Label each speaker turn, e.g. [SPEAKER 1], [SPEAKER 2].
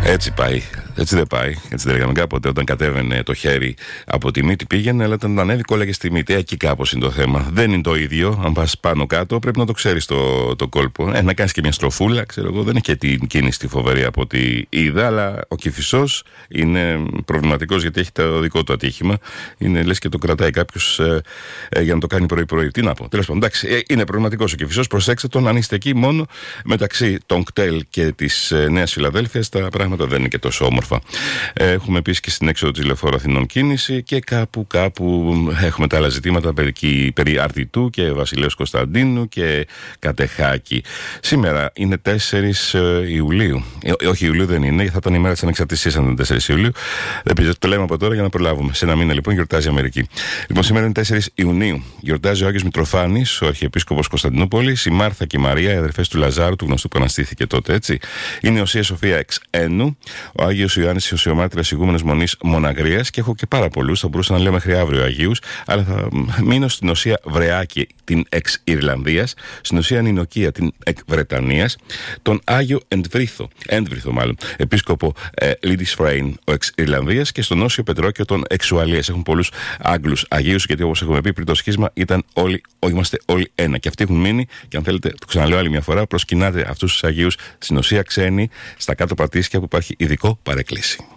[SPEAKER 1] Έτσι πάει. Έτσι δεν πάει. Έτσι δεν λέγαμε κάποτε. Όταν κατέβαινε το χέρι από τη μύτη πήγαινε, αλλά όταν ανέβηκε όλεγε στη μύτη. Εκεί κάπως είναι το θέμα. Δεν είναι το ίδιο. Αν πας πάνω κάτω, πρέπει να το ξέρεις το κόλπο. Να κάνεις και μια στροφούλα, ξέρω εγώ. Δεν έχει και την κίνηση τη φοβερή από ό,τι είδα, αλλά ο Κηφισός είναι προβληματικός γιατί έχει το δικό του ατύχημα. Είναι λες και το κρατάει κάποιος για να το κάνει πρωί-πρωί. Τι να πω. Τέλος πάντων, εντάξει, είναι προβληματικός ο Κηφισός. Προσέξτε τον, αν είστε εκεί μόνο μεταξύ των κτέλ και της Νέας Φιλαδέλφειας, τα πράγματα δεν είναι και τόσο όμορφα. Έχουμε επίσης και στην έξοδο της Λεωφόρου Αθηνών κίνηση και κάπου έχουμε τα άλλα ζητήματα περί Αρδιτού και Βασιλέως Κωνσταντίνου και Κατεχάκη. Σήμερα είναι 4 Ιουλίου. Όχι, Ιουλίου δεν είναι, θα ήταν η μέρα της Ανεξαρτησίας αν ήταν 4 Ιουλίου. Το λέμε από τώρα για να προλάβουμε. Σε ένα μήνα λοιπόν γιορτάζει η Αμερική. Λοιπόν, σήμερα είναι 4 Ιουνίου. Γιορτάζει ο Άγιος Μητροφάνης, ο Αρχιεπίσκοπος Κωνσταντινούπολης, η Μάρθα και η Μαρία, οι αδερφές του Λαζάρου, του γνωστού που αναστήθηκε τότε, έτσι. Είναι η Οσία Σοφία εξ Ένου, ο Άγιος Ιωάννης Ιωσιομάρτυρας Ηγούμενος Μονής Μοναγρίας και έχω και πάρα πολλούς. Θα μπορούσα να λέω μέχρι αύριο Αγίους, αλλά θα μείνω στην Οσία Βρεάκη, την εξ Ιρλανδίας, στην Οσία Νινοκία, την εξ Βρετανίας, τον Άγιο Έντβριθο μάλλον, επίσκοπο Λίδης Φρέιν, ο εξ Ιρλανδίας, και στον Όσιο Πετρόκιο, τον εξ Ουαλίας. Έχουν πολλούς Άγγλους Αγίους, γιατί όπως έχουμε πει πριν το σχίσμα, είμαστε όλοι ένα. Και αυτοί έχουν μείνει, και αν θέλετε, το ξαναλέω άλλη μια φορά, προσκυνάτε αυτούς τους Αγίους στην Οσία Ξένη, στα κάτω Πατήσια που υπάρχει ειδικό παρεκκλήσι.